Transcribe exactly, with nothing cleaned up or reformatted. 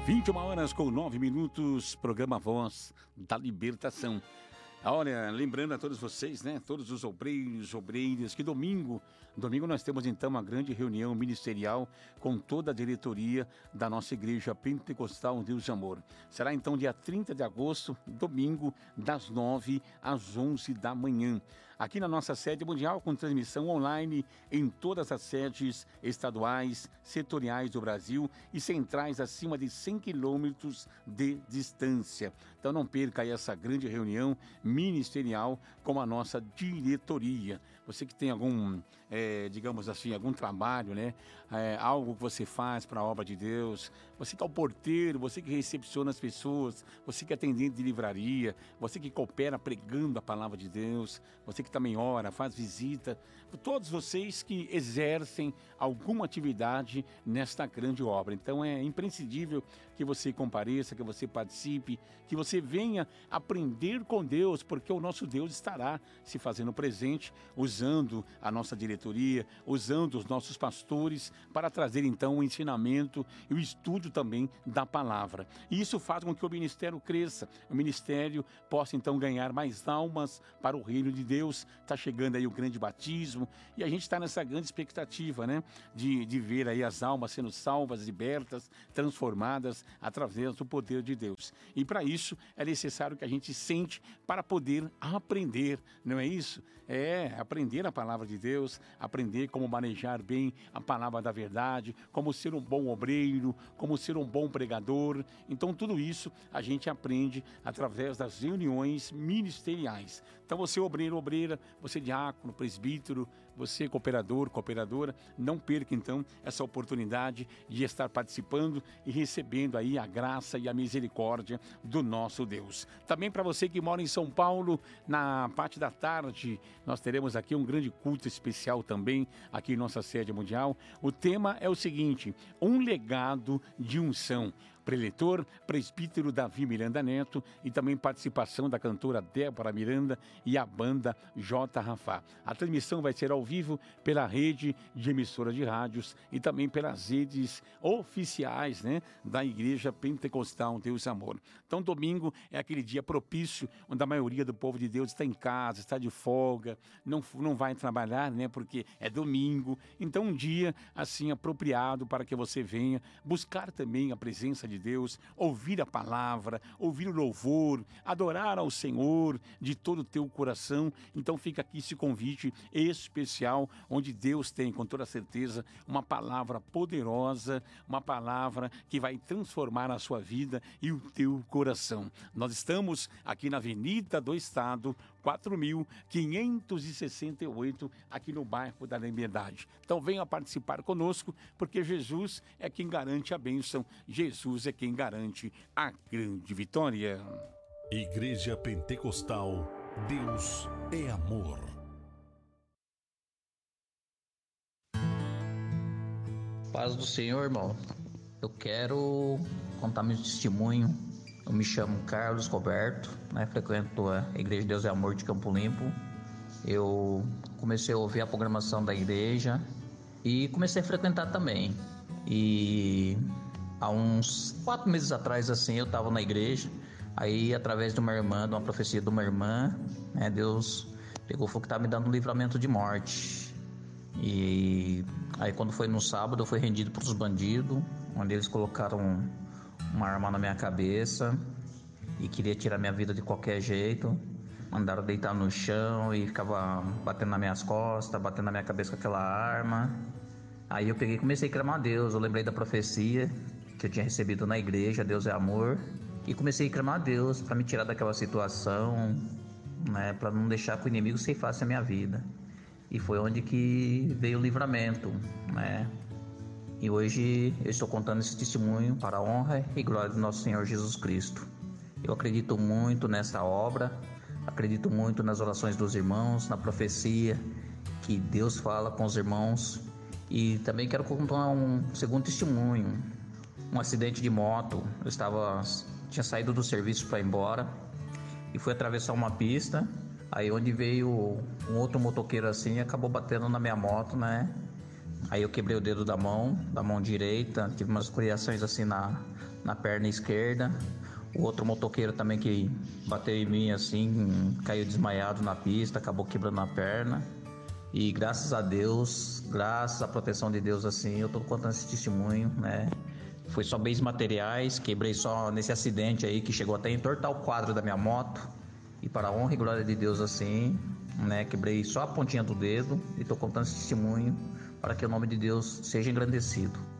vinte e uma horas com nove minutos, programa Voz da Libertação. Olha, lembrando a todos vocês, né, todos os obreiros, obreiras, que domingo, domingo nós temos então uma grande reunião ministerial com toda a diretoria da nossa igreja pentecostal Deus de Amor. Será então dia trinta de agosto, domingo, das nove às onze da manhã. Aqui na nossa sede mundial, com transmissão online em todas as sedes estaduais, setoriais do Brasil e centrais acima de cem quilômetros de distância. Então não perca aí essa grande reunião ministerial com a nossa diretoria. Você que tem algum, é, digamos assim, algum trabalho, né? É, algo que você faz para a obra de Deus, você que é o porteiro, você que recepciona as pessoas, você que é atendente de livraria, você que coopera pregando a palavra de Deus, você que também ora, faz visita, todos vocês que exercem alguma atividade nesta grande obra. Então é imprescindível que você compareça, que você participe, que você venha aprender com Deus, porque o nosso Deus estará se fazendo presente, usando a nossa diretoria, usando os nossos pastores para trazer então o ensinamento e o estudo também da palavra. E isso faz com que o ministério cresça, o ministério possa então ganhar mais almas para o reino de Deus. Está chegando aí o grande batismo e a gente está nessa grande expectativa, né, de, de ver aí as almas sendo salvas, libertas, transformadas através do poder de Deus. E para isso é necessário que a gente sente para poder aprender, não é isso? É, aprender a palavra de Deus, aprender como manejar bem a palavra da verdade, como ser um bom obreiro, como ser um bom pregador. Então tudo isso a gente aprende através das reuniões ministeriais. Então você obreiro, obreira, você diácono, presbítero, você cooperador, cooperadora, não perca então essa oportunidade de estar participando e recebendo aí a graça e a misericórdia do nosso Deus. Também para você que mora em São Paulo, na parte da tarde, nós teremos aqui um grande culto especial também, aqui em nossa sede mundial. O tema é o seguinte: um legado de unção. Preletor, presbítero Davi Miranda Neto e também participação da cantora Débora Miranda e a banda J. Rafá. A transmissão vai ser ao vivo pela rede de emissora de rádios e também pelas redes oficiais, né, da Igreja Pentecostal Deus Amor. Então domingo é aquele dia propício onde a maioria do povo de Deus está em casa, está de folga, não, não vai trabalhar, né, porque é domingo. Então um dia assim apropriado para que você venha buscar também a presença de Deus, ouvir a palavra, ouvir o louvor, adorar ao Senhor de todo o teu coração. Então fica aqui esse convite especial, onde Deus tem, com toda certeza, uma palavra poderosa, uma palavra que vai transformar a sua vida e o teu coração. Nós estamos aqui na Avenida do Estado, quatro mil quinhentos e sessenta e oito, aqui no bairro da Liberdade. Então venha participar conosco, porque Jesus é quem garante a bênção, Jesus é quem garante a grande vitória. Igreja Pentecostal, Deus é amor. Paz do Senhor, irmão. Eu quero contar meu testemunho. Eu me chamo Carlos Roberto, né? Frequento a Igreja Deus é Amor de Campo Limpo. Eu comecei a ouvir a programação da igreja e comecei a frequentar também. E há uns quatro meses atrás, assim, eu estava na igreja. Aí, através de uma irmã, de uma profecia de uma irmã, né, Deus pegou o fogo que estava me dando um livramento de morte. E aí, quando foi no sábado, eu fui rendido para os bandidos, onde eles colocaram uma arma na minha cabeça e queria tirar minha vida de qualquer jeito. Mandaram deitar no chão e ficava batendo nas minhas costas, batendo na minha cabeça com aquela arma. Aí eu peguei e comecei a clamar a Deus. Eu lembrei da profecia que eu tinha recebido na igreja, Deus é amor, e comecei a clamar a Deus para me tirar daquela situação, né, para não deixar que o inimigo ceifasse a minha vida. E foi onde que veio o livramento, né? E hoje eu estou contando esse testemunho para a honra e glória do nosso Senhor Jesus Cristo. Eu acredito muito nessa obra, acredito muito nas orações dos irmãos, na profecia que Deus fala com os irmãos. E também quero contar um segundo testemunho, um acidente de moto. Eu estava, tinha saído do serviço para ir embora e fui atravessar uma pista, aí onde veio um outro motoqueiro assim e acabou batendo na minha moto, né? Aí eu quebrei o dedo da mão, da mão direita, tive umas escoriações assim na, na perna esquerda. O outro motoqueiro também que bateu em mim assim, caiu desmaiado na pista, acabou quebrando a perna. E graças a Deus, graças à proteção de Deus assim, eu tô contando esse testemunho, né? Foi só bens materiais, quebrei só nesse acidente aí que chegou até a entortar o quadro da minha moto. E para a honra e glória de Deus assim, né? Quebrei só a pontinha do dedo e tô contando esse testemunho para que o nome de Deus seja engrandecido.